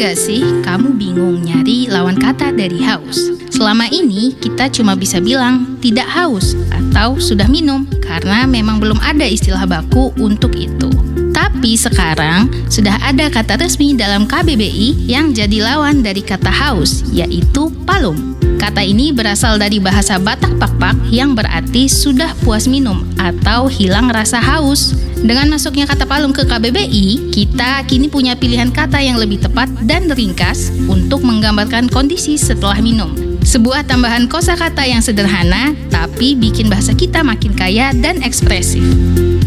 nggak sih kamu bingung nyari lawan kata dari haus? Selama ini kita cuma bisa bilang tidak haus atau sudah minum karena memang belum ada istilah baku untuk itu. Tapi sekarang sudah ada kata resmi dalam KBBI yang jadi lawan dari kata haus, yaitu palum. Kata ini berasal dari bahasa Batak Pakpak yang berarti sudah puas minum atau hilang rasa haus. Dengan masuknya kata palum ke KBBI, kita kini punya pilihan kata yang lebih tepat dan ringkas untuk menggambarkan kondisi setelah minum. Sebuah tambahan kosakata yang sederhana, tapi bikin bahasa kita makin kaya dan ekspresif.